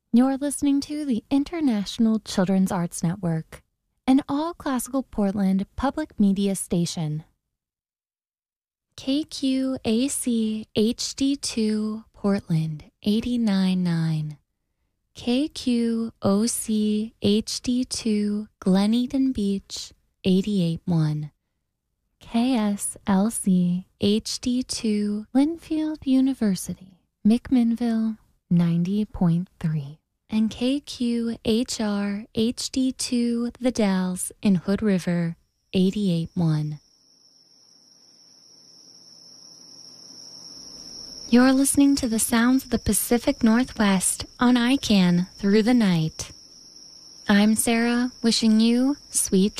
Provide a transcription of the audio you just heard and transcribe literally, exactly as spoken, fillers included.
You're listening to the International Children's Arts Network, an all-classical Portland public media station. K Q A C H D two Portland eighty-nine point nine. K Q O C H D two Glen Eden Beach eighty-eight point one. K S L C H D two Linfield University, McMinnville ninety point three. And K Q H R H D two The Dalles in Hood River eighty-eight point one. You're listening to the sounds of the Pacific Northwest on I C A N Through the Night. I'm Sarah, wishing you sweet